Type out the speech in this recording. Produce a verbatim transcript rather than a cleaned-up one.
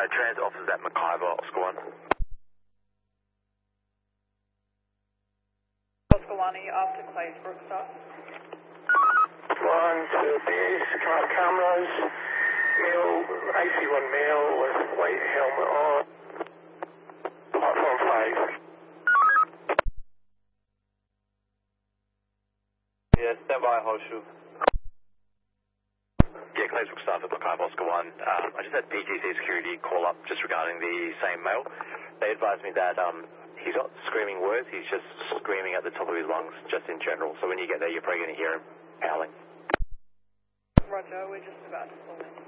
transit officers at McIver, Oscar one. Oscar one, are you after Claysbrook stuff? One to base, car cameras, male, I C one male with white helmet on, platform five. Yeah, stand by, horseshoe. Yeah, Claysbrook staff at McIver, Oscar one. Um, I just had P T C security call up just regarding the same male. They advised me that um, he's not screaming words, he's just screaming at the top of his lungs, just in general. So when you get there, you're probably going to hear him howling. Roger, we're just about to pull in.